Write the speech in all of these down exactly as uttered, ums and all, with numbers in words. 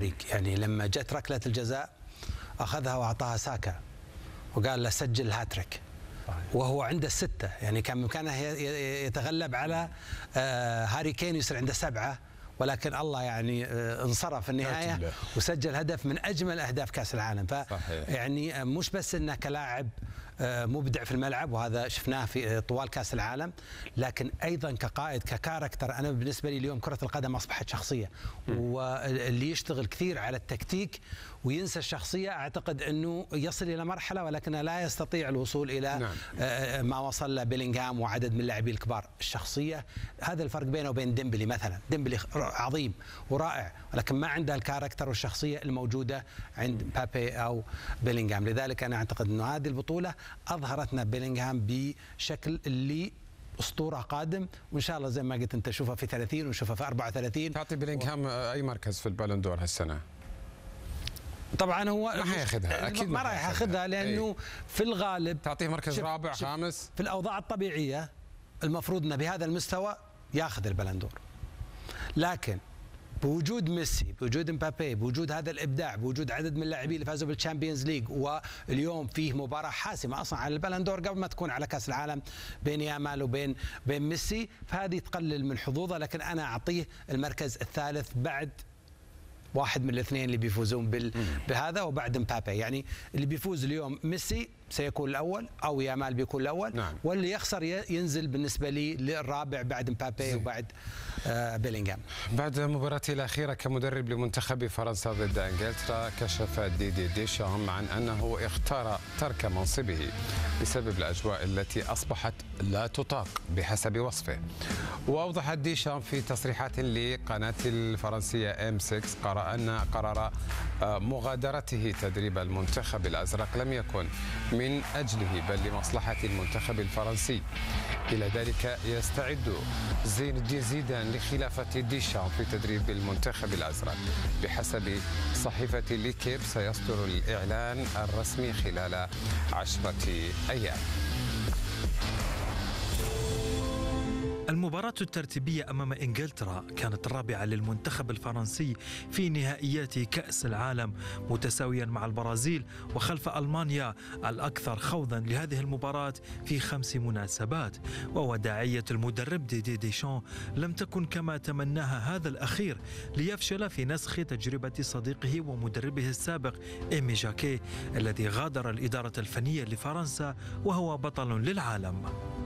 الفريق. يعني لما جت ركلة الجزاء أخذها وأعطاها ساكا وقال له سجل هاتريك وهو عنده الستة، يعني كان بإمكانه يتغلب على هاري كين يصير عنده سبعة، ولكن الله يعني انصرف في النهاية وسجل هدف من أجمل أهداف كأس العالم. ف يعني مش بس أنه كلاعب مبدع في الملعب وهذا شفناه في طوال كأس العالم، لكن أيضا كقائد ككاركتر. أنا بالنسبة لي اليوم كرة القدم أصبحت شخصية، واللي يشتغل كثير على التكتيك وينسى الشخصية أعتقد أنه يصل إلى مرحلة ولكنه لا يستطيع الوصول إلى نعم. ما وصل له بيلينغهام وعدد من اللاعبين الكبار. الشخصية هذا الفرق بينه وبين ديمبلي مثلا. ديمبلي عظيم ورائع ولكن ما عنده الكاركتر والشخصية الموجودة عند مبابي أو بيلينغهام. لذلك أنا أعتقد أنه هذه البطولة أظهرتنا بيلينغهام بشكل اللي أسطورة قادم، وإن شاء الله زي ما قلت أنت شوفها في ثلاثين ونشوفها في أربعة وثلاثين. تعطي بيلينغهام و... أي مركز في البالون دور هالسنة؟ طبعا هو ما حياخذها اكيد ما راح ياخذها لانه ايه؟ في الغالب تعطيه مركز رابع خامس. في الاوضاع الطبيعيه المفروض انه بهذا المستوى ياخذ البلندور، لكن بوجود ميسي، بوجود مبابي، بوجود هذا الابداع، بوجود عدد من اللاعبين اللي فازوا بالتشامبيونز ليج، واليوم فيه مباراه حاسمه اصلا على البلندور قبل ما تكون على كاس العالم بين يامال وبين بين ميسي، فهذه تقلل من حظوظه. لكن انا اعطيه المركز الثالث بعد واحد من الاثنين اللي بيفوزون بال... بهذا وبعد مبابي. يعني اللي بيفوز اليوم ميسي سيكون الأول أو يامال بيكون الأول نعم. واللي يخسر ينزل بالنسبة لي للرابع بعد مبابي وبعد آه بيلينغهام. بعد مباراته الأخيرة كمدرب لمنتخب فرنسا ضد إنجلترا كشف ديدي ديشام عن أنه اختار ترك منصبه بسبب الأجواء التي أصبحت لا تطاق بحسب وصفه. وأوضح ديشام في تصريحات لقناة الفرنسية إم ستة قرأ أن قرار مغادرته تدريب المنتخب الأزرق لم يكن من أجله بل لمصلحة المنتخب الفرنسي. إلى ذلك يستعد زين الدين زيدان لخلافة ديشام في تدريب المنتخب الأزرق. بحسب صحيفة ليكيب سيصدر الإعلان الرسمي خلال عشرة أيام. المباراة الترتيبية أمام إنجلترا كانت الرابعة للمنتخب الفرنسي في نهائيات كأس العالم متساويا مع البرازيل وخلف ألمانيا الأكثر خوضا لهذه المباراة في خمس مناسبات. ووداعية المدرب ديدي ديشان لم تكن كما تمناها هذا الأخير ليفشل في نسخ تجربة صديقه ومدربه السابق إيمي جاكي الذي غادر الإدارة الفنية لفرنسا وهو بطل للعالم.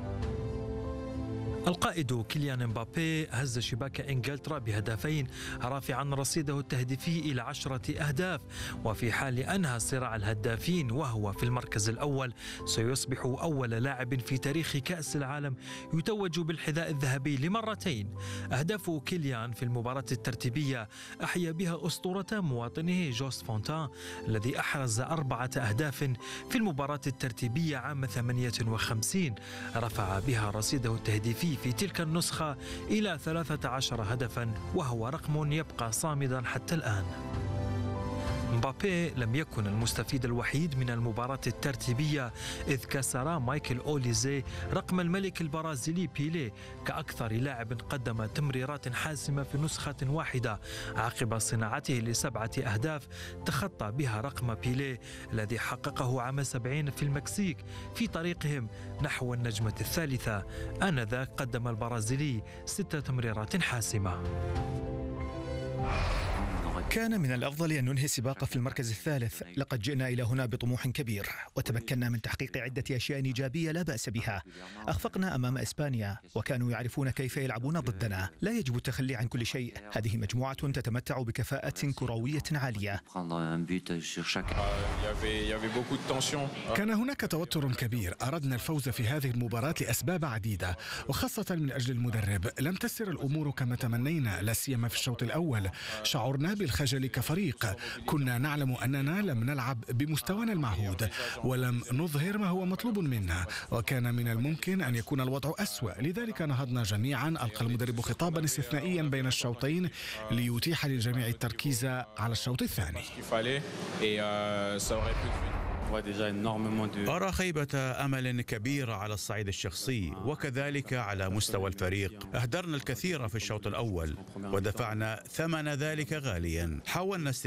القائد كيليان مبابي هز شباك إنجلترا بهدفين رافعا رصيده التهديفي إلى عشرة أهداف، وفي حال أنهى صراع الهدافين وهو في المركز الأول سيصبح أول لاعب في تاريخ كأس العالم يتوج بالحذاء الذهبي لمرتين. أهداف كيليان في المباراة الترتيبية أحيا بها أسطورة مواطنه جوس فونتان الذي أحرز أربعة أهداف في المباراة الترتيبية عام ثمانية وخمسين، رفع بها رصيده التهديفي في تلك النسخة إلى ثلاثة عشر هدفا وهو رقم يبقى صامدا حتى الآن. مبابي لم يكن المستفيد الوحيد من المباراة الترتيبية إذ كسر مايكل أوليزي رقم الملك البرازيلي بيليه كأكثر لاعب قدم تمريرات حاسمة في نسخة واحدة عقب صناعته لسبعة أهداف تخطى بها رقم بيليه الذي حققه عام سبعين في المكسيك في طريقهم نحو النجمة الثالثة. آنذاك قدم البرازيلي ست تمريرات حاسمة. كان من الأفضل أن ننهي السباق في المركز الثالث. لقد جئنا إلى هنا بطموح كبير وتمكنا من تحقيق عدة أشياء إيجابية لا بأس بها. أخفقنا أمام إسبانيا وكانوا يعرفون كيف يلعبون ضدنا. لا يجب التخلي عن كل شيء. هذه مجموعة تتمتع بكفاءة كروية عالية. كان هناك توتر كبير. أردنا الفوز في هذه المباراة لأسباب عديدة وخاصة من أجل المدرب. لم تسر الأمور كما تمنينا لا سيما في الشوط الأول. شعرنا بالخجل كفريق. كنا نعلم أننا لم نلعب بمستوانا المعهود ولم نظهر ما هو مطلوب منا وكان من الممكن أن يكون الوضع أسوأ. لذلك نهضنا جميعا. ألقى المدرب خطابا استثنائيا بين الشوطين ليتيح للجميع التركيز على الشوط الثاني. أرى خيبة أمل كبيرة على الصعيد الشخصي وكذلك على مستوى الفريق. أهدرنا الكثير في الشوط الأول ودفعنا ثمن ذلك غاليا. حاولنا